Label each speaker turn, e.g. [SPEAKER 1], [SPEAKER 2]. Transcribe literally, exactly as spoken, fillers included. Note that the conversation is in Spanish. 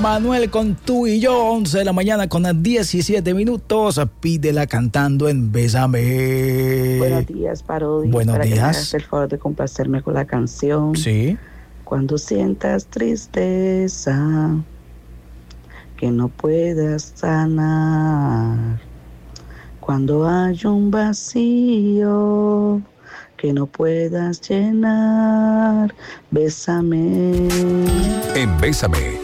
[SPEAKER 1] Manuel con Tú y Yo, once de la mañana con diecisiete minutos. Pídela cantando en Bésame.
[SPEAKER 2] Buenos días, Parodi.
[SPEAKER 1] Buenos
[SPEAKER 2] para
[SPEAKER 1] días.
[SPEAKER 2] Que me hagas el favor de complacerme con la canción.
[SPEAKER 1] Sí.
[SPEAKER 2] Cuando sientas tristeza que no puedas sanar, cuando hay un vacío que no puedas llenar, bésame.
[SPEAKER 3] En Bésame,